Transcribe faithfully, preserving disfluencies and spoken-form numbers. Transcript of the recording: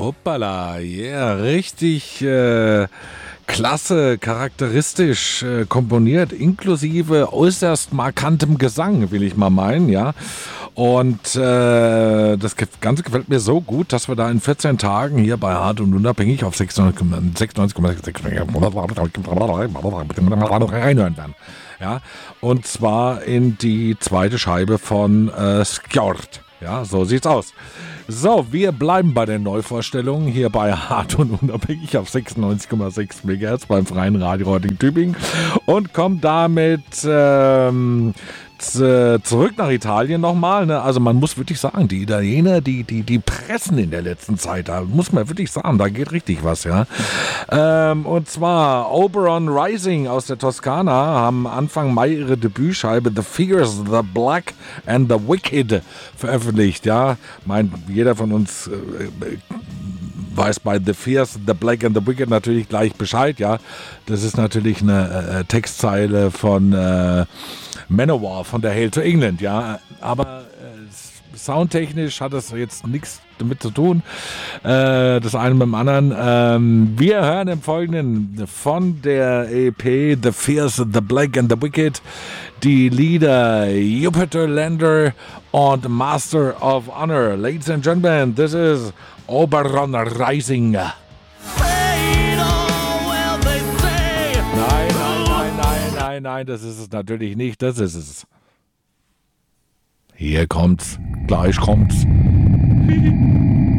Hoppala, yeah, richtig äh, klasse, charakteristisch äh, komponiert, inklusive äußerst markantem Gesang, will ich mal meinen, ja. Und äh, das Ganze gefällt mir so gut, dass wir da in vierzehn Tagen hier bei Hart und Unabhängig auf sechsundneunzig Komma sechs reinhören werden. Ja, und zwar in die zweite Scheibe von äh, Skjord. Ja, so sieht's aus. So, wir bleiben bei den Neuvorstellungen hier bei Hart und Unabhängig auf sechsundneunzig Komma sechs Megahertz beim Freien Radio Tübingen und kommen damit ähm, z- zurück nach Italien nochmal. Ne? Also man muss wirklich sagen, die Italiener, die, die, die pressen in der letzten Zeit, da muss man wirklich sagen, da geht richtig was, ja. Ähm, und zwar Oberon Rising aus der Toskana haben Anfang Mai ihre Debütscheibe The Fierce, The Black and The Wicked veröffentlicht, ja. Meint jeder von uns äh, weiß bei The Fierce, The Black and The Wicked natürlich gleich Bescheid, ja. Das ist natürlich eine äh, Textzeile von äh, Manowar, von der Hail to England, ja. Aber äh, soundtechnisch hat das jetzt nichts damit zu tun, äh, das eine mit dem anderen. Ähm, wir hören im Folgenden von der E P The Fierce, The Black and The Wicked die Lieder Jupiter Lander und Master of Honor. Ladies and Gentlemen, this is Oberon Rising. Nein, nein, nein, nein, nein, nein, das ist es natürlich nicht, das ist es. Hier kommt's, gleich kommt's.